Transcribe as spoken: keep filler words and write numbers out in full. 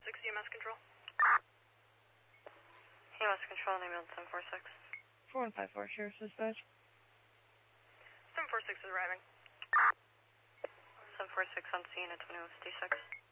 six E M S control. E M S control, name on seven four six. four one five four, Sheriff's Dispatch. seven four six is arriving. seven four six on scene at twenty-one fifty-six.